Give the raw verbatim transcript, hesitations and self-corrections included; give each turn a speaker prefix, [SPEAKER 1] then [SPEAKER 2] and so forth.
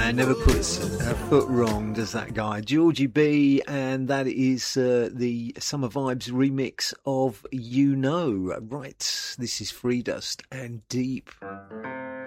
[SPEAKER 1] man, never puts a foot wrong, does that guy? Georgie B, and that is uh, the Summer Vibes remix of You Know. Right, this is Free Dust and Deep.